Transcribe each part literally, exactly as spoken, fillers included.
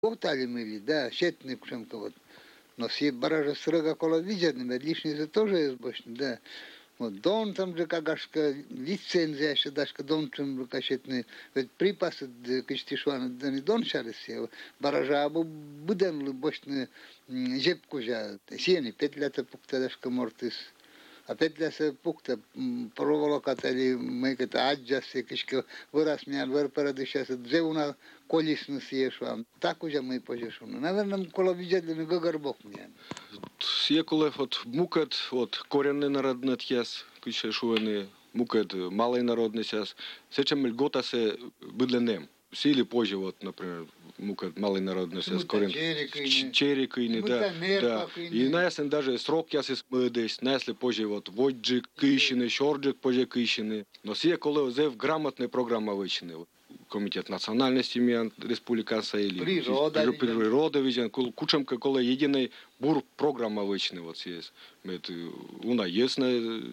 Повтали мы, да, щетный кушемка вот. Но все баража срыга кола видят, лишний тоже избочный, да. Вот дон там же кагашка лицензия, что дашка дон чем кашетный, ведь припасы киштишвана да не дон шарися, баража абу будем любочный жепку жа, сени петлята пукта дашка мортис. А петляса пукта проволокатали мы это аджасе кишка вырас меня выр парадышас дзеуна колесну съешвам. Так уже мы пожешуну. Наверное, кола видят не гагарбок мне. Сиекулев от мукет, от коренный народный тьяс, кише шуены мукет малый народный сяс. Сечем льгота се быдленем. Сили позже, вот, например, мукет малый народный сяс корен. Черикыйны, да. Да. И на ясен даже срок ясен мыдесь, на ясли позже вот воджик кыщины, шорджик позже кыщины. Но сиекулев зев грамотная программа вычины. Комитет национальности имеет республиканца или природа, природа виден, кучамка кола единой бур программа вычны вот есть. Это уна ясная,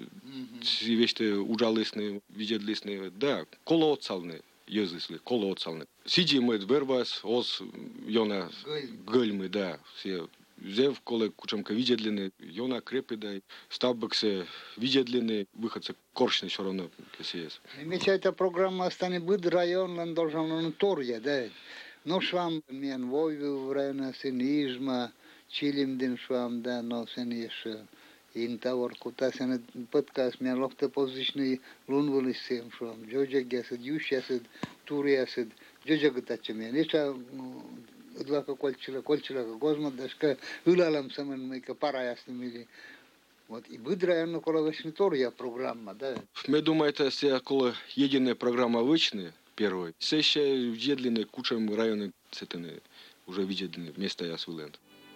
вещи ужалисные, видедлисные, да, колоцалные, язысли, колоцалные. Сиди мы вербас, ос йона гыльмы, да, все. Зев, коли кучамка видедлины, йона крепидай, ставбексе видедлины, выходцы коршни все равно ксес. Меча эта программа станет быть район, он должен на торье, да. Но швам мен войву время синизма, чилим ден швам, да, но синиш интавор кута сен подкаст мен лохте позичный лунвулисем швам, джоджа гесед, юшесед, туресед, джоджа гтачмен. Это Udvaka kolchila, kolchila, gozma daška, ülalam saman meikä parajasti mili. Вот и выдраено коловочный торья программа, да. Мы думаем, это все кола единая программа вычны первой. Все еще видели кучам районы цетаны уже видели места я свылент.